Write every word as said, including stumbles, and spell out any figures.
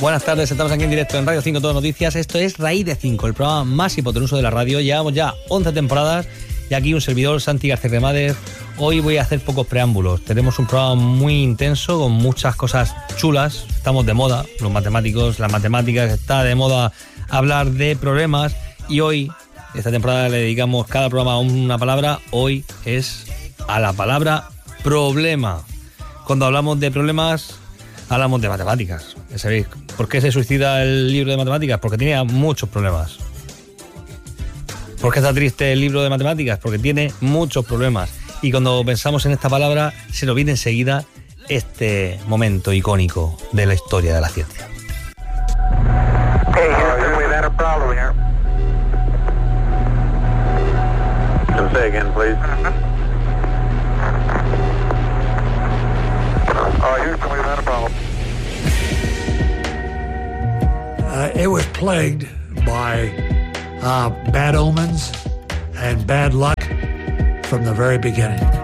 Buenas tardes, estamos aquí en directo en Radio cinco Todo Noticias. Esto es Raíz de cinco, el programa más hipotenuso de la radio. Llevamos ya once temporadas y aquí un servidor, Santi García Cremades. Hoy voy a hacer pocos preámbulos. Tenemos un programa muy intenso con muchas cosas chulas. Estamos de moda, los matemáticos, las matemáticas, está de moda hablar de problemas y hoy, esta temporada le dedicamos cada programa a una palabra. Hoy es a la palabra problema. Cuando hablamos de problemas, hablamos de matemáticas. ¿Sabéis por qué se suicida el libro de matemáticas? Porque tenía muchos problemas. ¿Por qué está triste el libro de matemáticas? Porque tiene muchos problemas. Y cuando pensamos en esta palabra, se nos viene enseguida este momento icónico de la historia de la ciencia. Hey, Houston, we've had a problem here. Say again, please. Oh, Houston, we've had a problem. Uh, it was plagued by uh, bad omens and bad luck from the very beginning.